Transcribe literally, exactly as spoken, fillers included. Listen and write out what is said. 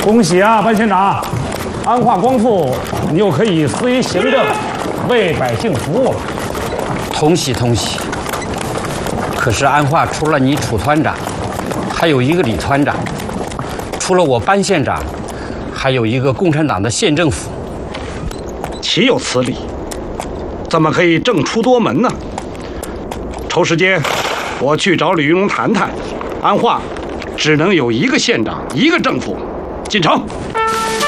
恭喜啊，班县长！安化光复，你又可以司于行政，为百姓服务了。 同喜同喜。可是安化除了你楚团长，还有一个李团长；除了我班县长，还有一个共产党的县政府。 岂有此理？怎么可以政出多门呢？抽时间，我去找李云龙谈谈。安化只能有一个县长，一个政府。进城。